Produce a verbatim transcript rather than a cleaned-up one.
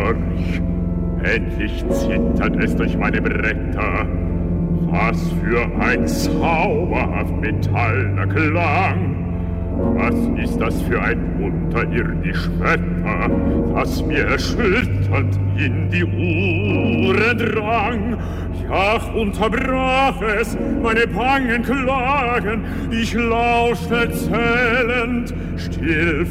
Horch, endlich zittert es durch meine Bretter. Was für ein zauberhaft metallener Klang! Was ist das für ein unterirdisch Wetter, das mir erschütternd in die Ohren drang? Ja, unterbrach es meine bangen Klagen, ich lauschte zählend, still